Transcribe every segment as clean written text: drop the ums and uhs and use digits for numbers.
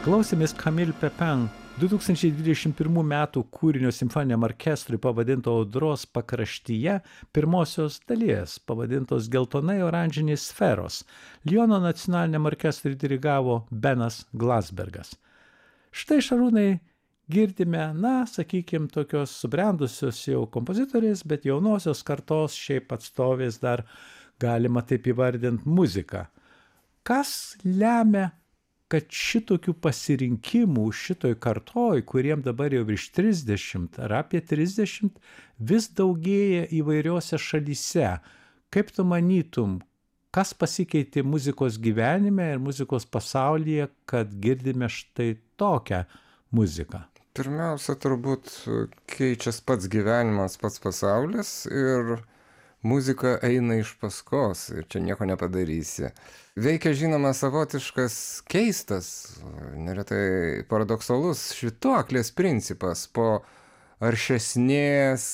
Klausėmės Camille Pepin 2021 metų kūrinio simfoniniam orkestrui pavadinto Audros pakraštyje pirmosios dalies, pavadintos Geltonai oranžinės sferos. Liono nacionaliniam orkestrui dirigavo Benas Glasbergas. Štai, Šarūnai, girdime, sakykime, tokios subrendusios jau kompozitorės, bet jaunosios kartos šiaip atstovės dar galima taip įvardinti muziką. Kas lemia, kad šitokių pasirinkimų šitoj kartoj, kuriem dabar jau virš 30 ar apie 30, vis daugėja įvairiose šalyse? Kaip tu manytum, kas pasikeitė muzikos gyvenime ir muzikos pasaulyje, kad girdime štai tokią muziką? Pirmiausia, turbūt keičiasi pats gyvenimas, pats pasaulis ir muzika eina iš paskos ir čia nieko nepadarysi. Veikia, žinoma, savotiškas keistas, neretai paradoksalus švytuoklės principas. Po aršesnės,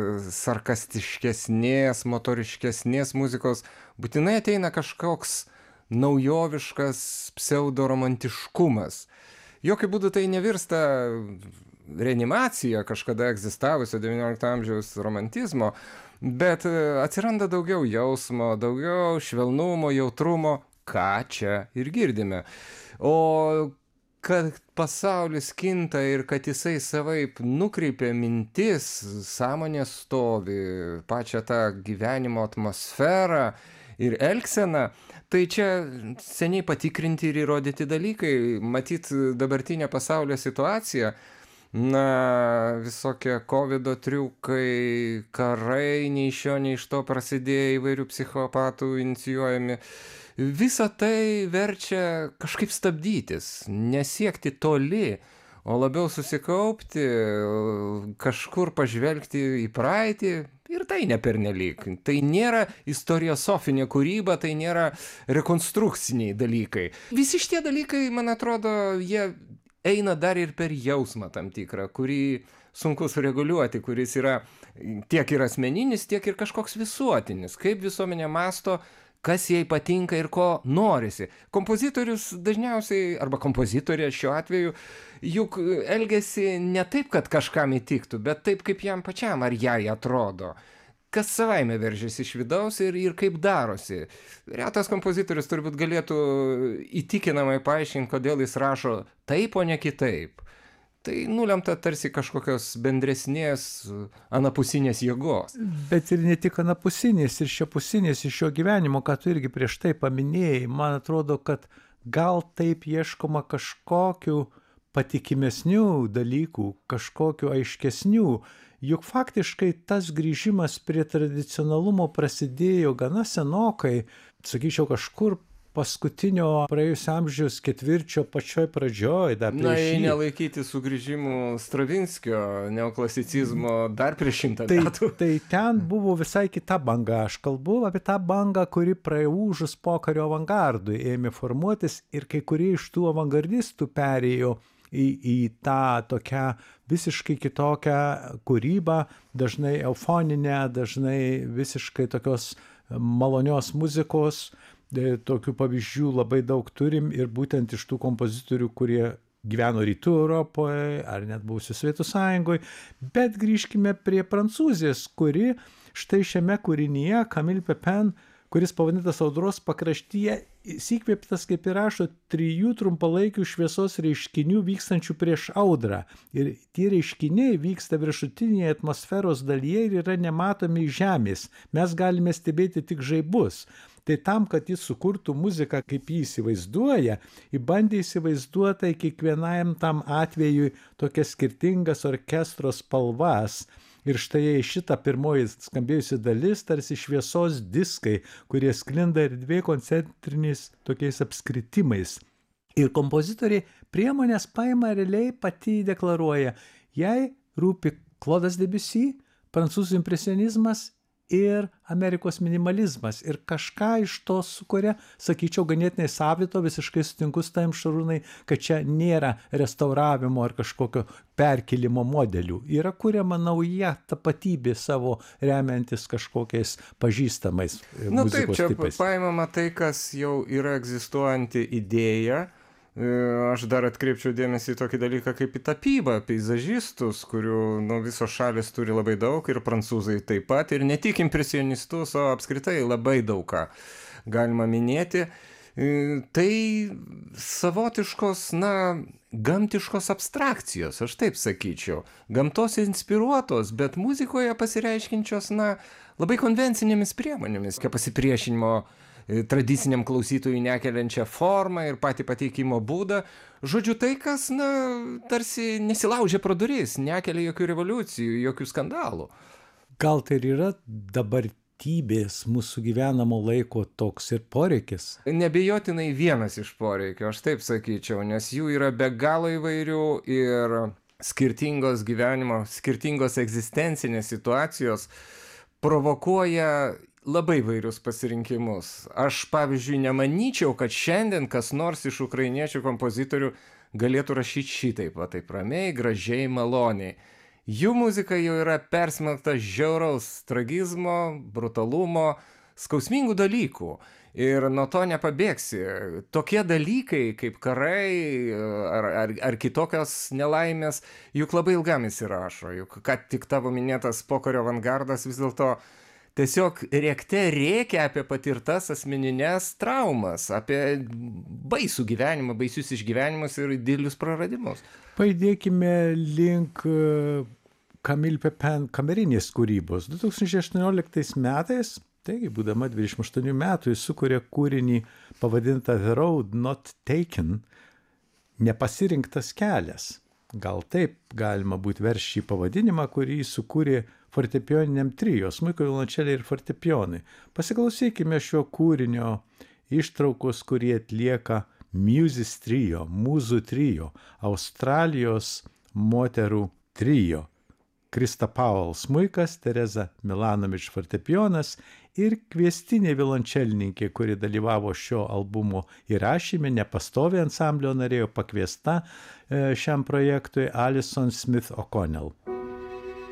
sarkastiškesnės, motoriškesnės muzikos būtinai ateina kažkoks naujoviškas pseudoromantiškumas. Jokiu būdu tai nevirsta reanimacija kažkada egzistavusio XIX amžiaus romantizmo, bet atsiranda daugiau jausmo, daugiau švelnumo, jautrumo, ką čia ir girdime. O kad pasaulis kinta ir kad jisai savaip nukreipia mintis, sąmonė stovi, pačią tą gyvenimo atmosferą ir elgseną, tai čia seniai patikrinti ir įrodyti dalykai. Matyt, dabartinė pasaulio situacija, visokie COVID triukai, karai, nei iš jo, nei iš to prasidėjo įvairių psichopatų inicijuojami. Visa tai verčia kažkaip stabdytis, nesiekti toli, o labiau susikaupti, kažkur pažvelgti į praeitį. Ir tai nepernelyg. Tai nėra istoriosofinė kūryba, tai nėra rekonstrukciniai dalykai. Visi šitie dalykai, man atrodo, jie eina dar ir per jausmą tam tikrą, kurį sunku sureguliuoti, kuris yra tiek ir asmeninis, tiek ir kažkoks visuotinis. Kaip visuomenė masto, kas jai patinka ir ko norisi. Kompozitorius dažniausiai, arba kompozitorė šiuo atveju, juk elgiasi ne taip, kad kažkam įtiktų, bet taip, kaip jam pačiam ar jai atrodo. Kas savaime veržiasi iš vidaus ir kaip darosi. Retas kompozitorius turbūt galėtų įtikinamai paaiškinti, kodėl jis rašo taip, o ne kitaip. Tai nulemta tarsi kažkokios bendresnės anapusinės jėgos. Bet ir ne tik anapusinės, ir šiapusinės iš šio gyvenimo, ką tu irgi prieš tai paminėjai. Man atrodo, kad gal taip ieškoma kažkokių patikimesnių dalykų, kažkokių aiškesnių. Juk faktiškai tas grįžimas prie tradicionalumo prasidėjo gana senokai, sakyčiau, kažkur paskutinio praėjusio amžiaus ketvirčio pačioj pradžioj. Jei nelaikyti sugrįžimų Stravinskio neoklasicizmo dar prieš 100 metų. Tai ten buvo visai kita banga. Aš kalbu apie tą bangą, kuri praūžus pokario avangardui ėmė formuotis ir kai kurie iš tų avangardistų perėjo į tą tokią visiškai kitokią kūrybą, dažnai eufoninę, dažnai visiškai tokios malonios muzikos. Tokių pavyzdžių labai daug turim ir būtent iš tų kompozitorių, kurie gyveno Rytų Europoje ar net buvusių Sovietų Sąjungoje. Bet grįžkime prie Prancūzijos, kuri štai šiame kūrinyje Camille Pepin, kuris pavadintas Audros pakraštyje, įkvėptas, kaip ir rašo, 3 trumpalaikių šviesos reiškinių vykstančių prieš audrą. Ir tie reiškiniai vyksta viršutinėje atmosferos dalyje ir yra nematomi iš Žemės. Mes galime stebėti tik žaibus. Tai tam, kad jis sukurtų muziką, kaip jį įsivaizduoja, bandė įsivaizduoti kiekvienam tam atvejui tokias skirtingas orkestro spalvas. Ir štai šita pirmoji skambėjusi dalis, tarsi šviesos diskai, kurie sklinda erdvėje koncentriniais tokiais apskritimais. Ir kompozitoriai priemonės paima realiai pati deklaruoja. Jai rūpi Claude'as Debussy, prancūzų impresionizmas ir Amerikos minimalizmas. Ir kažką iš to sukuria, sakyčiau, ganėtinai savito, visiškai sutinku su tavim, Šarūnai, kad čia nėra restauravimo ar kažkokio perkelimo modelių. Yra kuriama nauja tapatybė savo remiantis kažkokiais pažįstamais muzikos taip, čia tipais. Paimama tai, kas jau yra egzistuojanti idėja, Aš dar atkreipčiau dėmesį į tokį dalyką kaip į tapybą, peizažistus, kurių visos šalis turi labai daug ir prancūzai taip pat, ir ne tik impresionistus, o apskritai labai daug ką galima minėti. Tai savotiškos, gamtiškos abstrakcijos, aš taip sakyčiau. Gamtos inspiruotos, bet muzikoje pasireiškinčios, labai konvencinėmis priemonėmis, kaip pasipriešinimo tradiciniam klausytojui nekeliančią formą ir patį pateikimo būdą. Žodžiu, tai, kas, tarsi nesilaužia pro duris, nekelia jokių revoliucijų, jokių skandalų. Gal tai ir yra dabartybės mūsų gyvenamo laiko toks ir poreikis? Nebejotinai vienas iš poreikių, aš taip sakyčiau, nes jų yra be galo įvairių ir skirtingos gyvenimo, skirtingos egzistencinės situacijos provokuoja labai vairius pasirinkimus. Aš, pavyzdžiui, nemanyčiau, kad šiandien kas nors iš ukrainiečių kompozitorių galėtų rašyti šitaip, taip ramiai, gražiai, maloniai. Jų muzika jau yra persmelkta žiauraus tragizmo, brutalumo, skausmingų dalykų. Ir nuo to nepabėgsi. Tokie dalykai kaip karai ar kitokios nelaimės juk labai ilgam įsirašo. Juk ką tik tavo minėtas pokario avangardas vis dėlto tiesiog rėkte rėkia apie patirtas asmenines traumas, apie baisų gyvenimą, baisius išgyvenimus ir didelius praradimus. Pajudėkime link Camille Pepin kamerinės kūrybos. 2018 metais, taigi būdama 28 metų, jis sukūrė kūrinį pavadintą The Road Not Taken, nepasirinktas kelias. Gal taip galima būti versti šį pavadinimą, kurį sukūrė fortepijoniniam trio, smuiko, violončelei ir fortepijonui. Pasiklausykime šio kūrinio ištraukos, kurį atlieka Muses trio, mūzų trio, Australijos moterų trio. Krista Powell smuikas, Tereza Milanovič fortepijonas ir kviestinė violončelininkė, kuri dalyvavo šio albumo įrašyme, nepastovi ansamblio narė, pakviesta šiam projektui, Alison Smith O'Connell.